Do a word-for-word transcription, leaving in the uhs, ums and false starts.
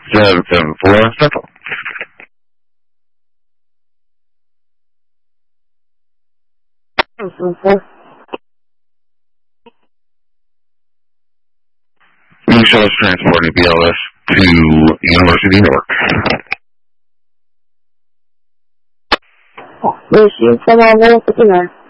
seven seven four Central. seven seven four. Michelle is transporting B L S to University, Newark. Oh, where's she from all the way up in there?